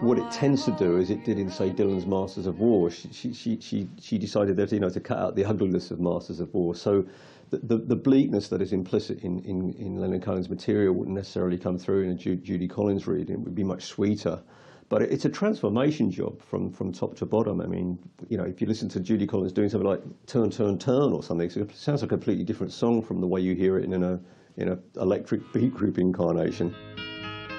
what it tends to do, as it did in, say, Dylan's Masters of War, she decided that, to cut out the ugliness of Masters of War. So the bleakness that is implicit in Leonard Cohen's material wouldn't necessarily come through in a Judy Collins reading. It would be much sweeter. But it's a transformation job from top to bottom. I mean, if you listen to Judy Collins doing something like Turn, Turn, Turn or something, it sounds like a completely different song from the way you hear it in an electric beat group incarnation.